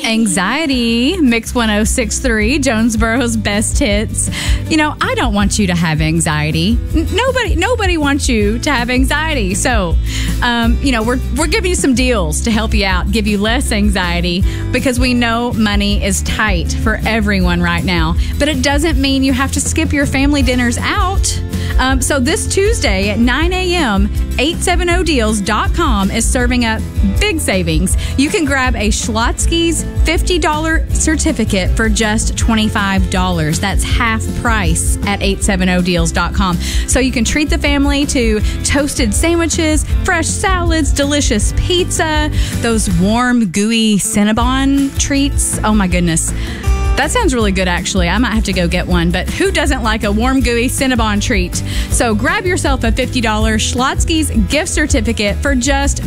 Anxiety, Mix 1063, Jonesboro's best hits. You know, I don't want you to have anxiety. Nobody wants you to have anxiety. So, you know, we're giving you some deals to help you out, give you less anxiety, because we know money is tight for everyone right now. But it doesn't mean you have to skip your family dinners out. So this Tuesday at 9 a.m., 870deals.com is serving up big savings. You can grab a Schlotzsky's $50 certificate for just $25. That's half price at 870deals.com. So you can treat the family to toasted sandwiches, fresh salads, delicious pizza, those warm, gooey Cinnabon treats. Oh my goodness. That sounds really good, actually. I might have to go get one, but who doesn't like a warm, gooey Cinnabon treat? So grab yourself a $50 Schlotzsky's gift certificate for just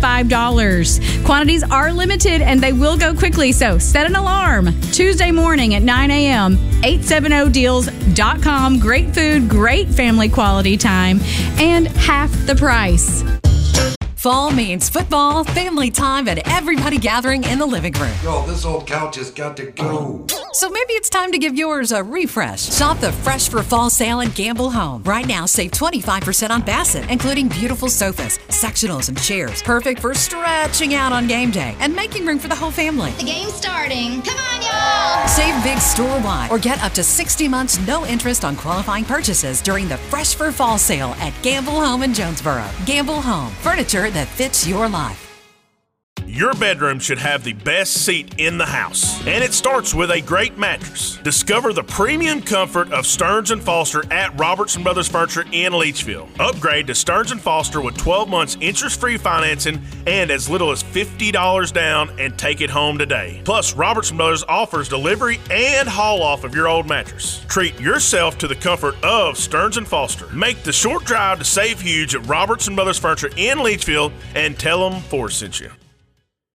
$25. Quantities are limited, and they will go quickly, so set an alarm. Tuesday morning at 9 a.m., 870deals.com. Great food, great family quality time, and half the price. Fall means football, family time, and everybody gathering in the living room. Yo, this old couch has got to go. So maybe it's time to give yours a refresh. Shop the Fresh for Fall sale at Gamble Home. Right now, save 25% on Bassett, including beautiful sofas, sectionals, and chairs. Perfect for stretching out on game day and making room for the whole family. The game's starting. Come on, y'all! Save big store-wide or get up to 60 months no interest on qualifying purchases during the Fresh for Fall sale at Gamble Home in Jonesboro. Gamble Home. Furniture that fits your life. Your bedroom should have the best seat in the house, and it starts with a great mattress. Discover the premium comfort of Stearns & Foster at Robertson Brothers Furniture in Leachville. Upgrade to Stearns & Foster with 12 months interest-free financing and as little as $50 down, and take it home today. Plus, Robertson Brothers offers delivery and haul-off of your old mattress. Treat yourself to the comfort of Stearns & Foster. Make the short drive to save huge at Robertson Brothers Furniture in Leachville and tell them Forrest sent you.